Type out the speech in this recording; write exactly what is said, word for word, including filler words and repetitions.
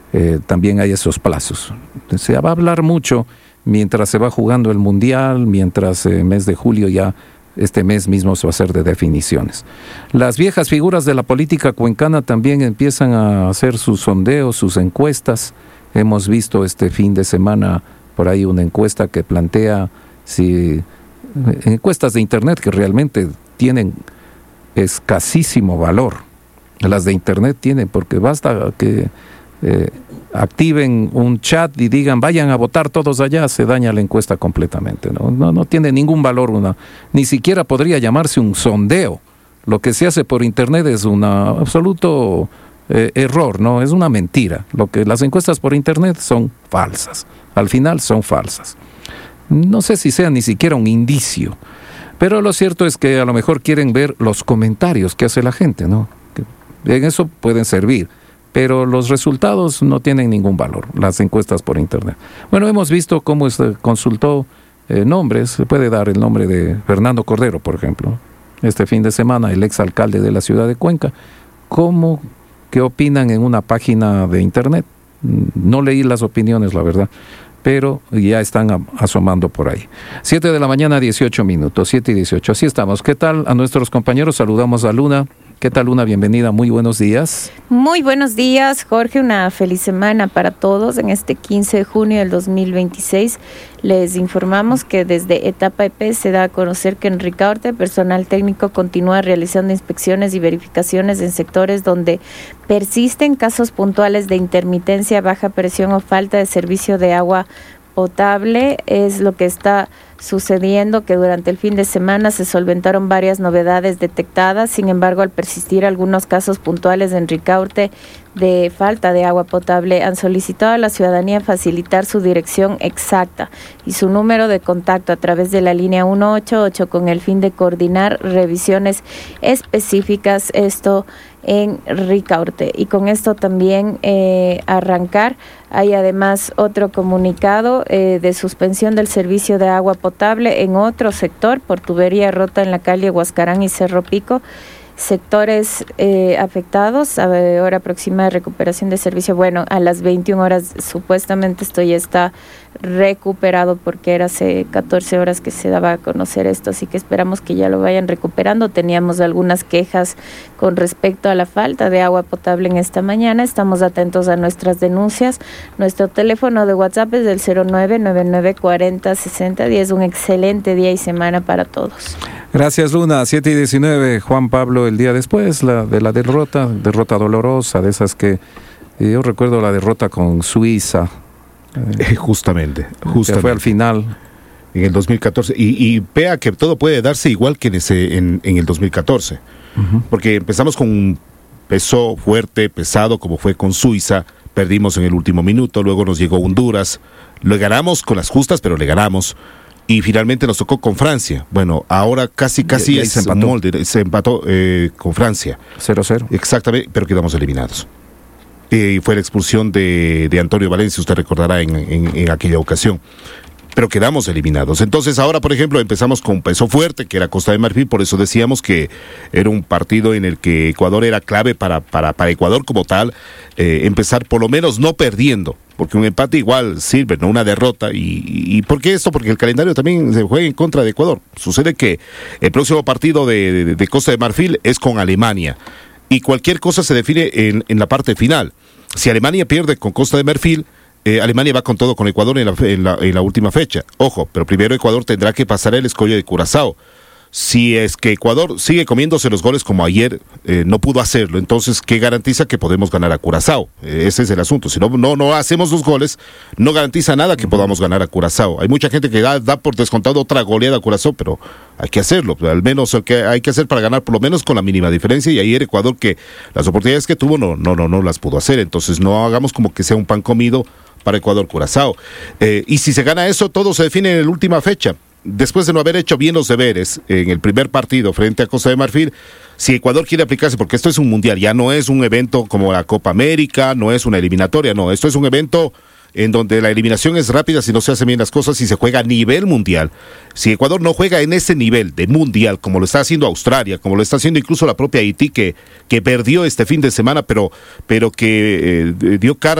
eh, también hay esos plazos. Se va a hablar mucho mientras se va jugando el Mundial, mientras el eh, mes de julio ya, este mes mismo se va a hacer de definiciones. Las viejas figuras de la política cuencana también empiezan a hacer sus sondeos, sus encuestas. Hemos visto este fin de semana por ahí una encuesta que plantea, si encuestas de internet que realmente tienen escasísimo valor. Las de internet tienen, porque basta que eh, activen un chat y digan vayan a votar todos allá, se daña la encuesta completamente. No, no, no tiene ningún valor, una, ni siquiera podría llamarse un sondeo. Lo que se hace por internet es un absoluto eh, error, no, es una mentira. Lo que las encuestas por internet son falsas, al final son falsas. No sé si sea ni siquiera un indicio, pero lo cierto es que a lo mejor quieren ver los comentarios que hace la gente, ¿no? Que en eso pueden servir, pero los resultados no tienen ningún valor, las encuestas por internet. Bueno, hemos visto cómo se consultó eh, nombres, se puede dar el nombre de Fernando Cordero, por ejemplo, este fin de semana, el exalcalde de la ciudad de Cuenca. ¿Cómo, qué opinan en una página de internet? No leí las opiniones, la verdad, pero ya están asomando por ahí. siete de la mañana, dieciocho minutos, siete y dieciocho, así estamos. ¿Qué tal a nuestros compañeros? Saludamos a Luna. ¿Qué tal, Luna? Bienvenida, muy buenos días. Muy buenos días, Jorge, una feliz semana para todos. En este quince de junio del dos mil veintiséis les informamos que desde Etapa E P se da a conocer que en Ricaurte personal técnico continúa realizando inspecciones y verificaciones en sectores donde persisten casos puntuales de intermitencia, baja presión o falta de servicio de agua potable. Es lo que está sucediendo, que durante el fin de semana se solventaron varias novedades detectadas. Sin embargo, al persistir algunos casos puntuales en Ricaurte de falta de agua potable, han solicitado a la ciudadanía facilitar su dirección exacta y su número de contacto a través de la línea ciento ochenta y ocho con el fin de coordinar revisiones específicas, esto en Ricaurte. Y con esto también eh, arrancar, hay además otro comunicado eh, de suspensión del servicio de agua potable en otro sector por tubería rota en la calle Huascarán y Cerro Pico. Sectores eh, afectados, a hora aproximada de recuperación de servicio. Bueno, a las veintiuna horas supuestamente esto ya está recuperado, porque era hace catorce horas que se daba a conocer esto, así que esperamos que ya lo vayan recuperando. Teníamos algunas quejas con respecto a la falta de agua potable en esta mañana. Estamos atentos a nuestras denuncias. Nuestro teléfono de WhatsApp es del cero nueve nueve nueve cuarenta sesenta diez. Un excelente día y semana para todos. Gracias, Luna. siete y diecinueve, Juan Pablo, el día después la, de la derrota, derrota dolorosa, de esas que yo recuerdo la derrota con Suiza. Eh, justamente, justamente. Que fue al final. En el dos mil catorce. Y, y vea que todo puede darse igual que en, ese, en, en el dos mil catorce. Uh-huh. Porque empezamos con un peso fuerte, pesado, como fue con Suiza. Perdimos en el último minuto, luego nos llegó Honduras. Lo ganamos con las justas, pero le ganamos. Y finalmente nos tocó con Francia. Bueno, ahora casi casi y, y es se empató, molde, se empató eh, con Francia. cero cero. Exactamente, pero quedamos eliminados. Y eh, fue la expulsión de, de Antonio Valencia, usted recordará, en, en, en aquella ocasión. Pero quedamos eliminados. Entonces ahora, por ejemplo, empezamos con peso fuerte, que era Costa de Marfil. Por eso decíamos que era un partido en el que Ecuador era clave para, para, para Ecuador como tal, eh, empezar por lo menos no perdiendo, porque un empate igual sirve, no una derrota. ¿Y, y por qué esto? Porque el calendario también se juega en contra de Ecuador. Sucede que el próximo partido de, de, de Costa de Marfil es con Alemania, y cualquier cosa se define en, en la parte final. Si Alemania pierde con Costa de Marfil, Eh, Alemania va con todo con Ecuador en la, en, la, en la última fecha. Ojo, pero primero Ecuador tendrá que pasar el escollo de Curazao. Si es que Ecuador sigue comiéndose los goles como ayer, eh, no pudo hacerlo, entonces ¿qué garantiza que podemos ganar a Curazao? Eh, ese es el asunto. Si no, no, no hacemos los goles, no garantiza nada que podamos ganar a Curazao. Hay mucha gente que da, da por descontado otra goleada a Curazao, pero hay que hacerlo. Al menos lo que hay que hacer para ganar, por lo menos con la mínima diferencia. Y ayer Ecuador, que las oportunidades que tuvo, no, no, no, no las pudo hacer. Entonces no hagamos como que sea un pan comido para Ecuador-Curazao. Eh, y si se gana eso, todo se define en la última fecha. Después de no haber hecho bien los deberes en el primer partido frente a Costa de Marfil, si Ecuador quiere aplicarse, porque esto es un mundial, ya no es un evento como la Copa América, no es una eliminatoria, no, esto es un evento en donde la eliminación es rápida si no se hacen bien las cosas y se juega a nivel mundial. Si Ecuador no juega en ese nivel de mundial, como lo está haciendo Australia, como lo está haciendo incluso la propia Haití, que, que perdió este fin de semana, pero, pero que eh, dio cara